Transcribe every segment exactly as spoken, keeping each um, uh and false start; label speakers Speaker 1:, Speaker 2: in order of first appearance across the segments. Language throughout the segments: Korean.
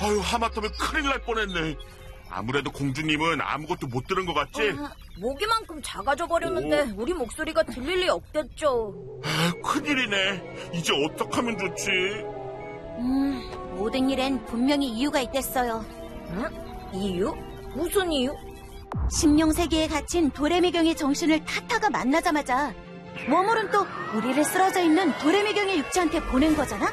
Speaker 1: 아유, 하마터면 큰일 날 뻔했네. 아무래도 공주님은 아무것도 못 들은 것 같지?
Speaker 2: 어, 모기만큼 작아져 버렸는데 오. 우리 목소리가 들릴 리 없겠죠.
Speaker 1: 아, 큰일이네. 이제 어떡하면 좋지?
Speaker 3: 음, 모든 일엔 분명히 이유가 있댔어요.
Speaker 2: 응? 이유? 무슨 이유?
Speaker 3: 심령세계에 갇힌 도레미경의 정신을 타타가 만나자마자 워몰은 또 우리를 쓰러져 있는 도레미경의 육체한테 보낸 거잖아?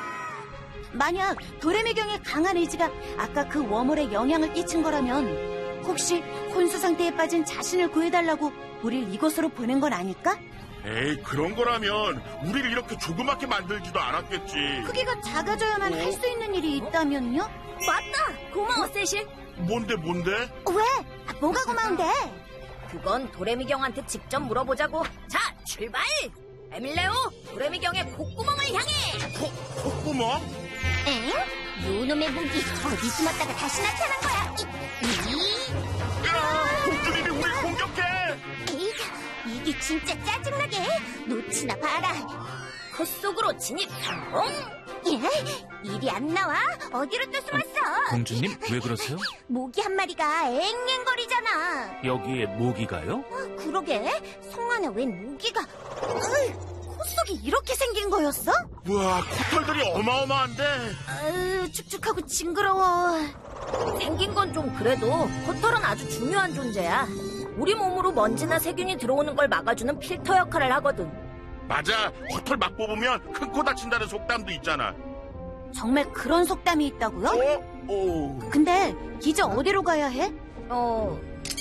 Speaker 3: 만약 도레미경의 강한 의지가 아까 그 워몰에 영향을 끼친 거라면 혹시 혼수 상태에 빠진 자신을 구해달라고 우릴 이곳으로 보낸 건 아닐까?
Speaker 1: 에이, 그런 거라면 우리를 이렇게 조그맣게 만들지도 않았겠지.
Speaker 3: 크기가 작아져야만 할 수 있는 일이 있다면요?
Speaker 2: 맞다! 고마워, 세실.
Speaker 1: 뭔데 뭔데?
Speaker 3: 왜? 뭐가 고마운데?
Speaker 2: 그건 도레미경한테 직접 물어보자고. 자, 출발! 에밀레오, 도레미경의 콧구멍을 향해!
Speaker 1: 코, 콧구멍?
Speaker 3: 엥? 요놈의 무기 어디 숨었다가 다시 나타난 거야? 이, 이.
Speaker 1: 야, 공주님이 우리 공격해!
Speaker 3: 이, 이게 진짜 짜증나게. 놓치나 봐라.
Speaker 2: 콧속으로 진입 성공!
Speaker 3: 예? 일이 안 나와? 어디로 또 숨었어?
Speaker 4: 공주님, 왜 그러세요?
Speaker 3: 모기 한 마리가 앵앵거리잖아.
Speaker 4: 여기에 모기가요?
Speaker 3: 어, 그러게. 성 안에 웬 모기가. 으이, 콧속이 이렇게 생긴 거였어?
Speaker 1: 우와, 코털들이 어마어마한데.
Speaker 3: 아유, 축축하고 징그러워.
Speaker 2: 생긴 건 좀 그래도 코털은 아주 중요한 존재야. 우리 몸으로 먼지나 세균이 들어오는 걸 막아주는 필터 역할을 하거든.
Speaker 1: 맞아, 코털 막 뽑으면 큰 코 다친다는 속담도 있잖아.
Speaker 3: 정말 그런 속담이 있다고요?
Speaker 1: 어? 오.
Speaker 3: 근데 이제 어디로 가야 해?
Speaker 2: 어...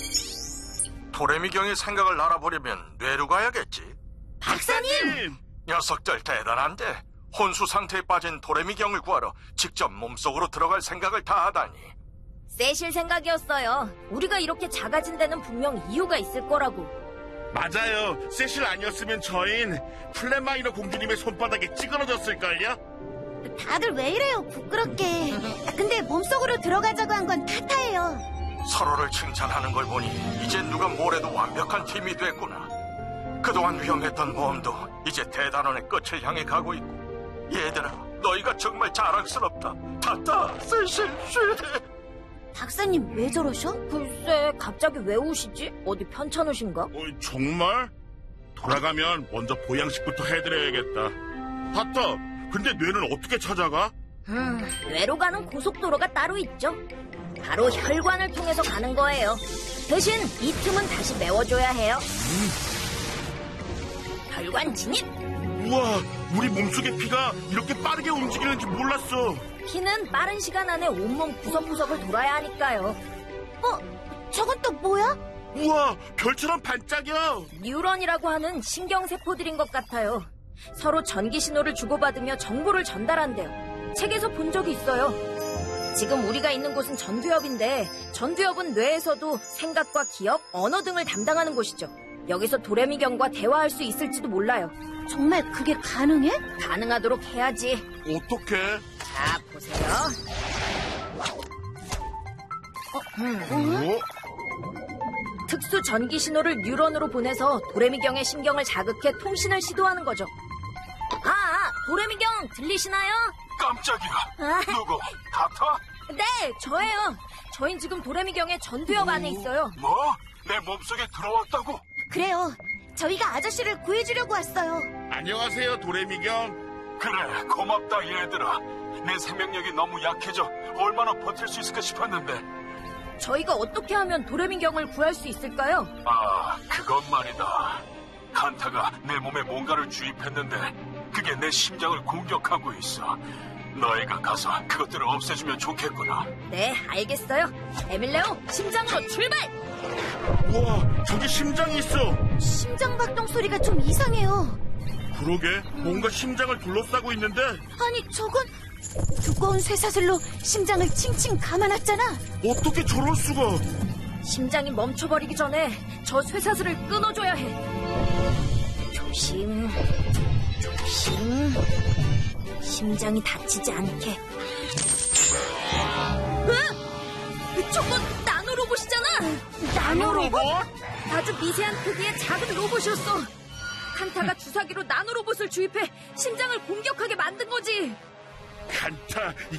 Speaker 5: 도레미경의 생각을 알아보려면 뇌로 가야겠지.
Speaker 1: 박사님!
Speaker 5: 녀석들 대단한데 혼수 상태에 빠진 도레미경을 구하러 직접 몸속으로 들어갈 생각을 다 하다니.
Speaker 2: 세실 생각이었어요. 우리가 이렇게 작아진 데는 분명 이유가 있을 거라고.
Speaker 1: 맞아요. 세실 아니었으면 저흰 플랫마이너 공주님의 손바닥에 찌그러졌을걸요?
Speaker 3: 다들 왜 이래요, 부끄럽게. 근데 몸속으로 들어가자고 한 건 타타예요.
Speaker 5: 서로를 칭찬하는 걸 보니 이젠 누가 뭐래도 완벽한 팀이 됐구나. 그동안 위험했던 모험도 이제 대단원의 끝을 향해 가고 있고. 얘들아, 너희가 정말 자랑스럽다. 타타, 세실, 쉐.
Speaker 3: 박사님 왜 저러셔?
Speaker 2: 글쎄, 갑자기 왜 우시지? 어디 편찮으신가?
Speaker 1: 어, 정말? 돌아가면 먼저 보양식부터 해드려야겠다. 타타, 근데 뇌는 어떻게 찾아가?
Speaker 2: 음, 뇌로 가는 고속도로가 따로 있죠. 바로 혈관을 통해서 가는 거예요. 대신 이 틈은 다시 메워줘야 해요.
Speaker 1: 음.
Speaker 2: 혈관 진입!
Speaker 1: 우와, 우리 몸속의 피가 이렇게 빠르게 움직이는지 몰랐어.
Speaker 2: 피는 빠른 시간 안에 온몸 구석구석을 돌아야 하니까요.
Speaker 3: 어? 저건 또 뭐야?
Speaker 1: 우와, 별처럼 반짝여.
Speaker 2: 뉴런이라고 하는 신경세포들인 것 같아요. 서로 전기 신호를 주고받으며 정보를 전달한대요. 책에서 본 적이 있어요. 지금 우리가 있는 곳은 전두엽인데 전두엽은 뇌에서도 생각과 기억, 언어 등을 담당하는 곳이죠. 여기서 도레미경과 대화할 수 있을지도 몰라요.
Speaker 3: 정말 그게 가능해?
Speaker 2: 가능하도록 해야지.
Speaker 1: 어떡해?
Speaker 2: 자, 보세요. 어, 음.
Speaker 1: 어?
Speaker 2: 특수 전기 신호를 뉴런으로 보내서 도레미경의 신경을 자극해 통신을 시도하는 거죠. 아, 아 도레미경 들리시나요?
Speaker 5: 깜짝이야.
Speaker 2: 아.
Speaker 5: 누구? 타타?
Speaker 2: 네, 저예요. 저흰 지금 도레미경의 전두엽 안에 있어요.
Speaker 5: 뭐? 내 몸속에 들어왔다고?
Speaker 3: 그래요. 저희가 아저씨를 구해주려고 왔어요.
Speaker 1: 안녕하세요, 도레미경.
Speaker 5: 그래, 고맙다 얘들아. 내 생명력이 너무 약해져 얼마나 버틸 수 있을까 싶었는데.
Speaker 2: 저희가 어떻게 하면 도레미경을 구할 수 있을까요?
Speaker 5: 아, 그건 말이다. 칸타가 내 몸에 뭔가를 주입했는데 그게 내 심장을 공격하고 있어. 너희가 가서 그것들을 없애주면 좋겠구나.
Speaker 2: 네, 알겠어요. 에밀레오, 심장으로 출발!
Speaker 1: 우와, 저기 심장이 있어.
Speaker 3: 심장박동 소리가 좀 이상해요.
Speaker 1: 그러게, 뭔가 심장을 둘러싸고 있는데.
Speaker 3: 아니, 저건 두꺼운 쇠사슬로 심장을 칭칭 감아놨잖아.
Speaker 1: 어떻게 저럴 수가?
Speaker 2: 심장이 멈춰버리기 전에 저 쇠사슬을 끊어줘야 해. 조심, 조심. 심장이 다치지 않게. 으! 저건 나노로봇이잖아.
Speaker 1: 나노로봇?
Speaker 2: 아주 미세한 크기의 작은 로봇이었어. 칸타가 주사기로 나노로봇을 주입해 심장을 공격하게 만든 거지.
Speaker 1: 칸타,